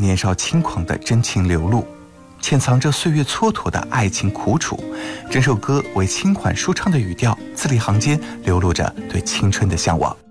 年少轻狂的真情流露，潜藏着岁月蹉跎的爱情苦楚。整首歌为轻缓舒畅的语调，字里行间流露着对青春的向往。